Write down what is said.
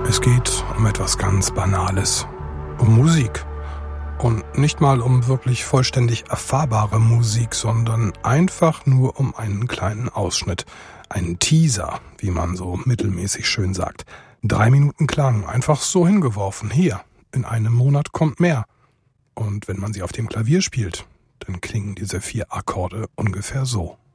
Es geht um etwas ganz Banales, um Musik. Und nicht mal um wirklich vollständig erfahrbare Musik, sondern einfach nur um einen kleinen Ausschnitt. Einen Teaser, wie man so mittelmäßig schön sagt. 3 Minuten Klang, einfach so hingeworfen. Hier, in einem Monat kommt mehr. Und wenn man sie auf dem Klavier spielt, dann klingen diese 4 Akkorde ungefähr so.